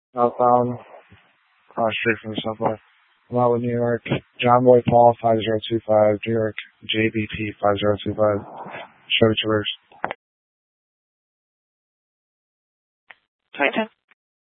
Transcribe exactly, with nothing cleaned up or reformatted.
Southbound, cross street from the subway. I'm out with New York. John Boy Paul five zero two five. New York J B P five zero two five. Chevy Traverse. Titan.